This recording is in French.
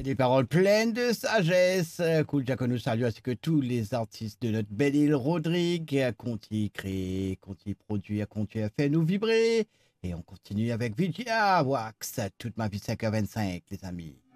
Des paroles pleines de sagesse. Cool Jack, nous salue ainsi que tous les artistes de notre belle île Rodrigue. Conti créer, Conti produire, Conti fait nous vibrer. Et on continue avec Vigia Wax. Toute ma vie 5h25, les amis.